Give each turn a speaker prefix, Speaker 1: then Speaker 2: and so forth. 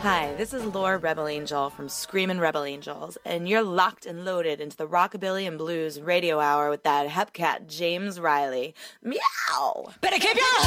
Speaker 1: Hi, this is Laura Rebel Angel from Screamin' Rebel Angels, and you're locked and loaded into the Rockabilly and Blues radio hour with that hepcat James Riley. Meow!
Speaker 2: Better keep your